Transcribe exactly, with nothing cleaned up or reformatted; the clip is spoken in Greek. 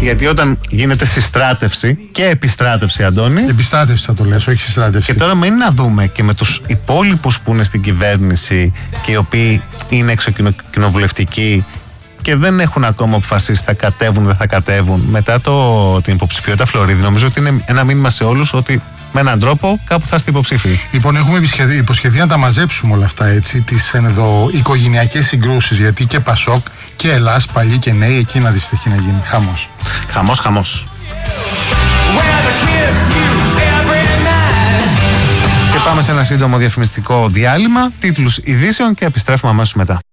Γιατί όταν γίνεται συστράτευση και επιστράτευση, Αντώνη. Επιστράτευση θα το λες, όχι συστράτευση. Και τώρα μην να δούμε και με τους υπόλοιπους που είναι στην κυβέρνηση και οι οποίοι είναι εξοκοινοβουλευτικοί και δεν έχουν ακόμα αποφασίσει θα κατέβουν, δεν θα κατέβουν μετά το, την υποψηφιότητα Φλωρίδη. Νομίζω ότι είναι ένα μήνυμα σε όλους ότι με έναν τρόπο κάπου θα είστε υποψήφοι. Λοιπόν, έχουμε υποσχεθεί να τα μαζέψουμε όλα αυτά, έτσι, τις ενδοοικογενειακές συγκρούσεις, γιατί και Πασόκ και Ελλάς, παλιοί και νέοι, εκεί να δεις τι έχει να γίνει. Χαμός. Χαμός, χαμός. Και πάμε σε ένα σύντομο διαφημιστικό διάλειμμα, τίτλους ειδήσεων και επιστρέφουμε αμέσως μετά.